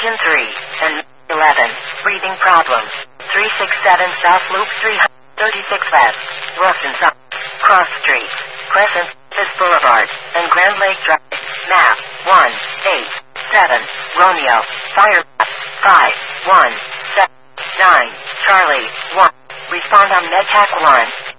Engine 3, and 11, breathing problems. 367 South Loop 336 West, Wilson South, Cross Street, Crescent, Fisk Boulevard, and Grand Lake Drive. Map 187 Romeo, Fire 517 9 Charlie 1. Respond on MedTac 1.